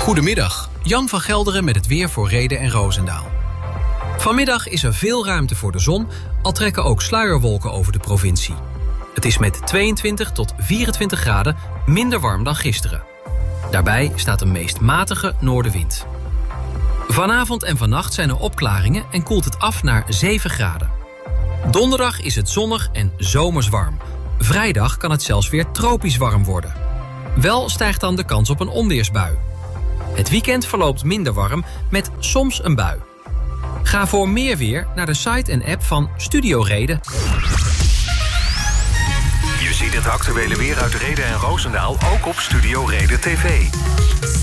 Goedemiddag, Jan van Gelderen met het weer voor Rheden en Roosendaal. Vanmiddag is er veel ruimte voor de zon, al trekken ook sluierwolken over de provincie. Het is met 22 tot 24 graden minder warm dan gisteren. Daarbij staat een meest matige noordenwind. Vanavond en vannacht zijn er opklaringen en koelt het af naar 7 graden. Donderdag is het zonnig en zomers warm. Vrijdag kan het zelfs weer tropisch warm worden. Wel stijgt dan de kans op een onweersbui. Het weekend verloopt minder warm met soms een bui. Ga voor meer weer naar de site en app van Studio Reden. Je ziet het actuele weer uit Rheden en Roosendaal ook op Studio Reden TV.